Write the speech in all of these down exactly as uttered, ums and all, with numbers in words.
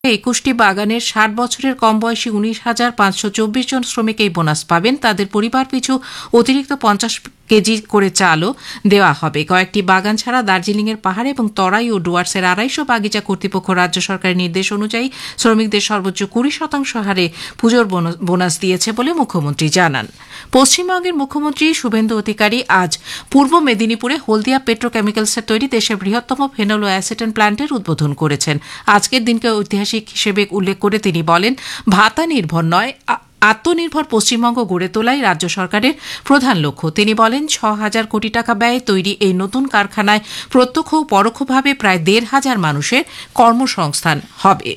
একুশটি বাগানের ষাট বছরের কম বয়সী উনিশ হাজার পাঁচশো চব্বিশ জন শ্রমিক এই বোনাস পাবেন। তাদের পরিবার পিছু অতিরিক্ত পঞ্চাশ কেজি করে চালও দেওয়া হবে। কয়েকটি বাগান ছাড়া দার্জিলিংয়ের পাহাড় এবং তরাই ও ডুয়ার্সের আড়াইশো বাগিচা কর্তৃপক্ষ রাজ্য সরকারের নির্দেশ অনুযায়ী শ্রমিকদের সর্বোচ্চ কুড়ি শতাংশ হারে পুজোর বোনাস দিয়েছে বলে মুখ্যমন্ত্রী জানান। পশ্চিমবঙ্গের মুখ্যমন্ত্রী শুভেন্দু অধিকারী আজ পূর্ব মেদিনীপুরে হলদিয়া পেট্রোকেমিক্যালসের তৈরি দেশের বৃহত্তম ফেনল ও অ্যাসিটেন প্ল্যান্টের উদ্বোধন করেছেন। আজকের দিনকে ঐতিহাসিক হিসেবে উল্লেখ করে তিনি বলেন, ভাতা নির্ভর নয়, আত্মনির্ভর পশ্চিমবঙ্গ গড়ে তোলাই রাজ্য সরকারের প্রধান লক্ষ্য। তিনি বলেন, ছ হাজার কোটি টাকা ব্যয়ে তৈরি এই নতুন কারখানায় প্রত্যক্ষ ও পরোক্ষভাবে প্রায় দেড় হাজার মানুষের কর্মসংস্থান হবে।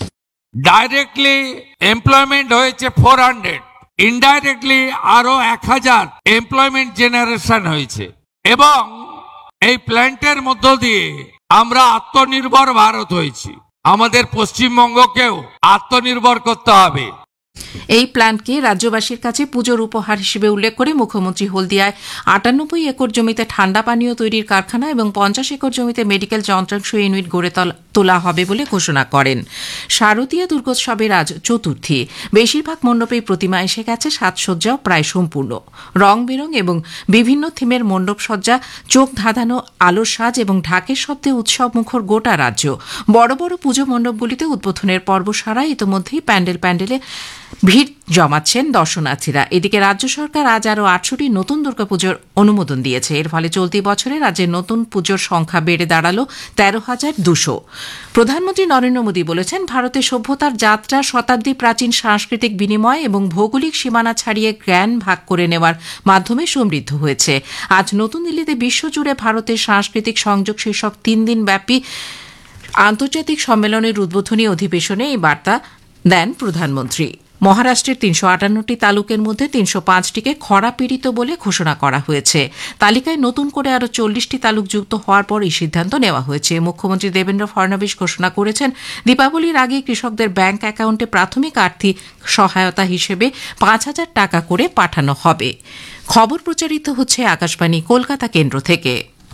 ডাইরেক্টলি এমপ্লয়মেন্ট হয়েছে ফোর হান্ড্রেড, ইনডাইরেক্টলি আরো এক হাজার এমপ্লয়মেন্ট জেনারেশন হয়েছে এবং এই প্ল্যান্টের মধ্য দিয়ে আমরা আত্মনির্ভর ভারত হয়েছি। আমাদের পশ্চিমবঙ্গকেও আত্মনির্ভর করতে হবে। এই প্ল্যান্টকে রাজ্যবাসীর কাছে পুজোর উপহার হিসেবে উল্লেখ করে মুখ্যমন্ত্রী হলদিয়ায় আটানব্বই একর জমিতে ঠান্ডা পানীয় তৈরির কারখানা এবং পঞ্চাশ একর জমিতে মেডিকেল যন্ত্রাংশ ইউনিট গড়ে তোলা হবে বলে ঘোষণা করেন। শারদীয় দুর্গোৎসবের আজ চতুর্থী। বেশিরভাগ মণ্ডপেই প্রতিমা এসে গেছে, সাজসজ্জাও প্রায় সম্পূর্ণ। রং বেরং এবং বিভিন্ন থিমের মণ্ডপ সজ্জা, চোখ ধাঁধানো আলোর সাজ এবং ঢাকের শব্দে উৎসব মুখর গোটা রাজ্য। বড় বড় পুজো মণ্ডপগুলিতে উদ্বোধনের পর্ব সারায় ইতোমধ্যেই প্যান্ডেল প্যান্ডেলে ভিড় জমাচ্ছেন দর্শনার্থীরা। এদিকে রাজ্য সরকার আজ আরও আটশোটি নতুন দুর্গাপুজোর অনুমোদন দিয়েছে। এর ফলে চলতি বছরে রাজ্যের নতুন পুজোর সংখ্যা বেড়ে দাঁড়ালো তেরো হাজার দুশো। প্রধানমন্ত্রী নরেন্দ্র মোদী বলেছেন, ভারতের সভ্যতার যাত্রা শতাব্দী প্রাচীন সাংস্কৃতিক বিনিময় এবং ভৌগোলিক সীমানা ছাড়িয়ে জ্ঞান ভাগ করে নেওয়ার মাধ্যমে সমৃদ্ধ হয়েছে। আজ নতুন দিল্লিতে বিশ্বজুড়ে ভারতের সাংস্কৃতিক সংযোগ শীর্ষক তিন দিন ব্যাপী আন্তর্জাতিক সম্মেলনের উদ্বোধনী অধিবেশনে এই বার্তা দেন প্রধানমন্ত্রী। মহারাষ্ট্রের তিনশো আটান্নটি তালুকের মধ্যে তিনশো পাঁচটিকে খরা পীড়িত বলে ঘোষণা করা হয়েছে। তালিকায় নতুন করে আরও চল্লিশটি তালুক যুক্ত হওয়ার পর এই সিদ্ধান্ত নেওয়া হয়েছে। মুখ্যমন্ত্রী দেবেন্দ্র ফডনবিস ঘোষণা করেছেন, দীপাবলির আগে কৃষকদের ব্যাংক অ্যাকাউন্টে প্রাথমিক আর্থিক সহায়তা হিসেবে পাঁচ হাজার টাকা করে পাঠানো হবে। খবর প্রচারিত হচ্ছে আকাশবাণী কলকাতা কেন্দ্র থেকে।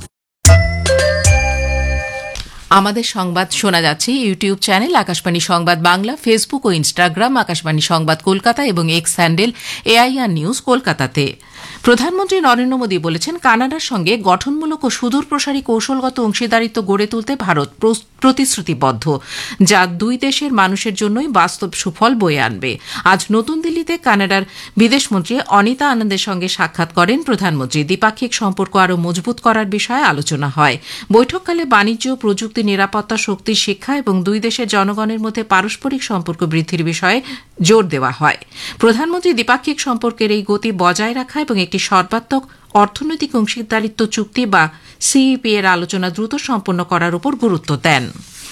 আমাদের সংবাদ শোনা যাচ্ছে ইউটিউব চ্যানেল আকাশবাণী সংবাদ বাংলা, ফেসবুক ও ইনস্টাগ্রাম আকাশবাণী সংবাদ কলকাতা এবং এক্স হ্যান্ডেল এআইআর নিউজ কলকাতাতে। প্রধানমন্ত্রী নরেন্দ্র মোদী বলেছেন, কানাডার সঙ্গে গঠনমূলক ও সুদূর প্রসারী কৌশলগত অংশীদারিত্ব গড়ে তুলতে ভারত প্রতিশ্রুতিবদ্ধ, যা দুই দেশের মানুষের জন্যই বাস্তব সুফল বয়ে আনবে। আজ নতুন দিল্লিতে কানাডার বিদেশমন্ত্রী অনিতা আনন্দের সঙ্গে সাক্ষাৎ করেন প্রধানমন্ত্রী। দ্বিপাক্ষিক সম্পর্ক আরও মজবুত করার বিষয়ে আলোচনা হয়। বৈঠককালে বাণিজ্য, প্রযুক্তি, নিরাপত্তা, শক্তি, শিক্ষা এবং দুই দেশের জনগণের মধ্যে পারস্পরিক সম্পর্ক বৃদ্ধির বিষয়ে জোর দেওয়া হয়। প্রধানমন্ত্রী দ্বিপাক্ষিক সম্পর্কের এই গতি বজায় রাখা এবং একটি সর্বাত্মক অর্থনৈতিক অংশীদারিত্ব চুক্তি বা সিইপি এর আলোচনা দ্রুত সম্পন্ন করার উপর গুরুত্ব দেন।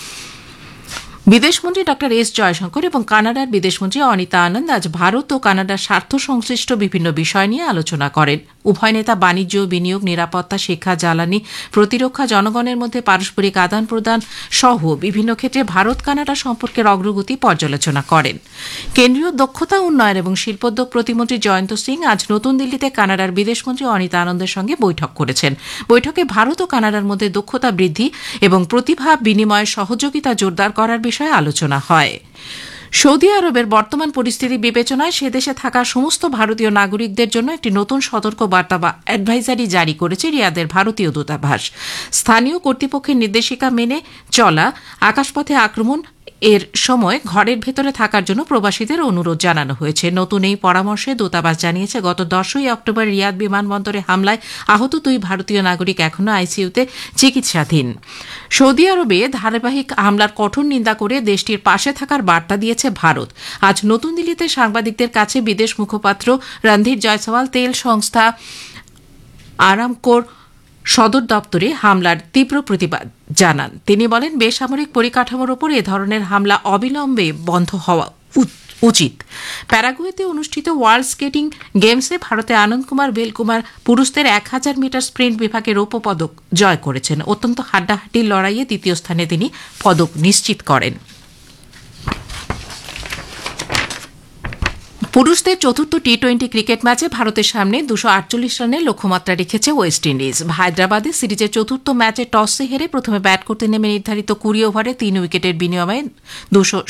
বিদেশমন্ত্রী ড এস জয়শঙ্কর এবং কানাডার বিদেশমন্ত্রী অনিতা আনন্দ আজ ভারত ও কানাডার স্বার্থ সংশ্লিষ্ট বিভিন্ন বিষয় নিয়ে আলোচনা করেন। উভয় নেতা বাণিজ্য, বিনিয়োগ, নিরাপত্তা, শিক্ষা, জ্বালানি, প্রতিরক্ষা, জনগণের মধ্যে পারস্পরিক আদান প্রদান সহ বিভিন্ন ক্ষেত্রে ভারত কানাডা সম্পর্কের অগ্রগতি পর্যালোচনা করেন। কেন্দ্রীয় দক্ষতা উন্নয়ন এবং শিল্পোদ্যোগ প্রতিমন্ত্রী জয়ন্ত সিং আজ নতুন দিল্লিতে কানাডার বিদেশমন্ত্রী অনিতা আনন্দের সঙ্গে বৈঠক করেছেন। বৈঠকে ভারত ও কানাডার মধ্যে দক্ষতা বৃদ্ধি এবং প্রতিভা বিনিময়ের সহযোগিতা জোরদার করার বিষয়ে আলোচনা হয়। সৌদি আরবের বর্তমান পরিস্থিতি বিবেচনায় সে দেশে থাকা সমস্ত ভারতীয় নাগরিকদের জন্য একটি নতুন সতর্ক বার্তা বা অ্যাডভাইজারি জারি করেছে রিয়াদের ভারতীয় দূতাবাস। স্থানীয় কর্তৃপক্ষের নির্দেশিকা মেনে চলা, আকাশপথে আক্রমণ এর সময় ঘরের ভেতরে থাকার জন্য প্রবাসীদের অনুরোধ জানানো হয়েছে। নতুন এই পরামর্শে দূতাবাস জানিয়েছে, গত দশই অক্টোবর রিয়াদ বিমানবন্দরে হামলায় আহত দুই ভারতীয় নাগরিক এখনও আইসিইউতে চিকিৎসাধীন। সৌদি আরবে ধারাবাহিক হামলার কঠোর নিন্দা করে দেশটির পাশে থাকার বার্তা দিয়েছে ভারত। আজ নতুন দিল্লিতে সাংবাদিকদের কাছে বিদেশ মুখপাত্র রণধীর জয়সওয়াল তেল সংস্থা আরামকোর সদর দপ্তরে হামলার তীব্র প্রতিবাদ জানান। তিনি বলেন, বেসামরিক পরিকাঠামোর ওপর এ ধরনের হামলা অবিলম্বে বন্ধ হওয়া উচিত। প্যারাগুয়েতে অনুষ্ঠিত ওয়ার্ল্ড স্কেটিং গেমসে ভারতে আনন্দ কুমার বেলকুমার পুরুষদের এক হাজার মিটার স্প্রিন্ট বিভাগে রৌপ্য পদক জয় করেছেন। অত্যন্ত হাড্ডাহাড্ডির লড়াইয়ে দ্বিতীয় স্থানে তিনি পদক নিশ্চিত করেন। পুরুষদের চতুর্থ টি টোয়েন্টি ক্রিকেট ম্যাচে ভারতের সামনে দুশো আটচল্লিশ রানের লক্ষ্যমাত্রা রেখেছে ওয়েস্ট ইন্ডিজ। হায়দ্রাবাদে সিরিজের চতুর্থ ম্যাচে টসে হেরে প্রথমে ব্যাট করতে নেমে নির্ধারিত কুড়ি ওভারে তিন উইকেটের বিনিময়ে দুশো